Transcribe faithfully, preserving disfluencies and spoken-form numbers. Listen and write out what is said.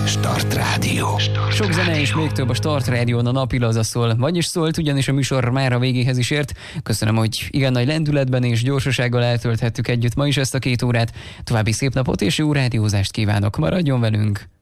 Start Rádió. Sok zene és még több a Start Rádión, a napilaza szól. Vagyis szólt, ugyanis a műsor már a végéhez is ért. Köszönöm, hogy igen nagy lendületben és gyorsasággal eltölthettük együtt ma is ezt a két órát. További szép napot és jó rádiózást kívánok. Maradjon velünk!